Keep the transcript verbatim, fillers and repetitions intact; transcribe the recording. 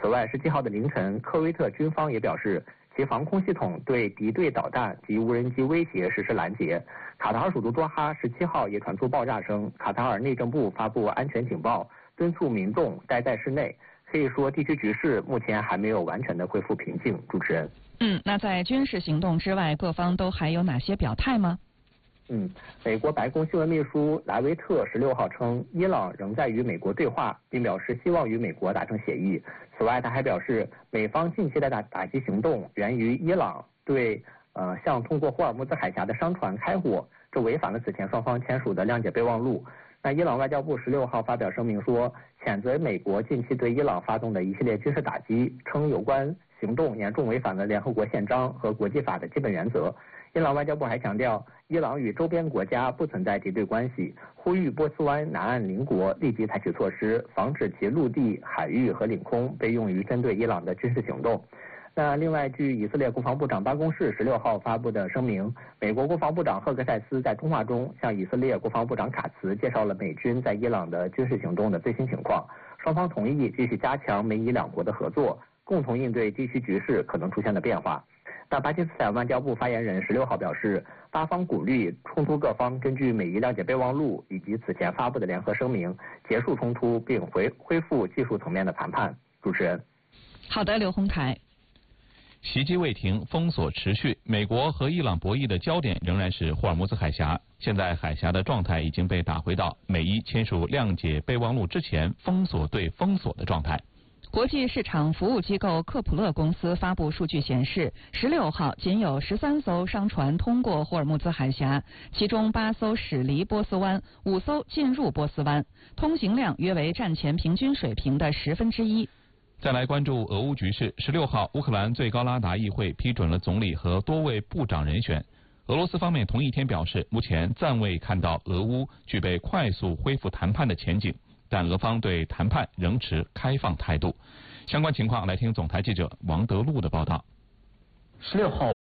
此外，十七号的凌晨，科威特军方也表示，其防空系统对敌对导弹及无人机威胁实施拦截。卡塔尔首都多哈十七号也传出爆炸声，卡塔尔内政部发布安全警报，敦促民众待在室内。可以说，地区局势目前还没有完全的恢复平静。主持人， 嗯，那在军事行动之外，各方都还有哪些表态吗？ 嗯，美国白宫新闻秘书莱维特十六号称，伊朗仍在与美国对话，并表示希望与美国达成协议。此外，他还表示，美方近期的打打击行动源于伊朗对呃向通过霍尔木兹海峡的商船开火，这违反了此前双方签署的谅解备忘录。那伊朗外交部十六号发表声明说，谴责美国近期对伊朗发动的一系列军事打击，称有关行动严重违反了联合国宪章和国际法的基本原则。伊朗外交部还强调，伊朗与周边国家不存在敌对关系，呼吁波斯湾南岸邻国立即采取措施，防止其陆地、海域和领空被用于针对伊朗的军事行动。那另外，据以色列国防部长办公室十六号发布的声明，美国国防部长赫格塞斯在通话中向以色列国防部长卡茨介绍了美军在伊朗的军事行动的最新情况，双方同意继续加强美以两国的合作，共同应对地区局势可能出现的变化。那巴基斯坦外交部发言人十六号表示，巴方鼓励冲突各方根据美伊谅解备忘录以及此前发布的联合声明结束冲突，并回恢复技术层面的谈判。主持人， 好的，刘洪凯。 袭击未停，封锁持续，美国和伊朗博弈的焦点仍然是霍尔木兹海峡。现在海峡的状态已经被打回到美伊签署谅解备忘录之前封锁对封锁的状态。 国际市场服务机构克普勒公司发布数据显示，十六号仅有十三艘商船通过霍尔木兹海峡，其中八艘驶离波斯湾，五艘进入波斯湾，通行量约为战前平均水平的十分之一。 再来关注俄乌局势。十六号，乌克兰最高拉达议会批准了总理和多位部长人选。俄罗斯方面同一天表示，目前暂未看到俄乌具备快速恢复谈判的前景，但俄方对谈判仍持开放态度。相关情况来听总台记者王德禄的报道。 十六号，